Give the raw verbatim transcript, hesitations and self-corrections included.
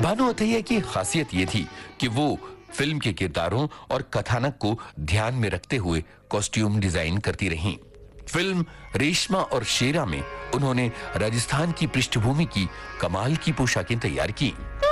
भानु अथैया की खासियत ये थी कि वो फिल्म के किरदारों और कथानक को ध्यान में रखते हुए कॉस्ट्यूम डिजाइन करती रहीं। फिल्म रेशमा और शेरा में उन्होंने राजस्थान की पृष्ठभूमि की कमाल की पोशाकें तैयार की।